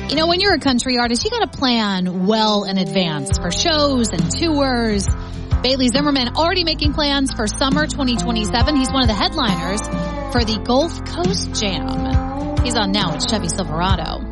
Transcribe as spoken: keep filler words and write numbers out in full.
You know, when you're a country artist, you got to plan well in advance for shows and tours. Bailey Zimmerman already making plans for summer twenty twenty-seven. He's one of the headliners for the Gulf Coast Jam. He's on now. It's Chevy Silverado.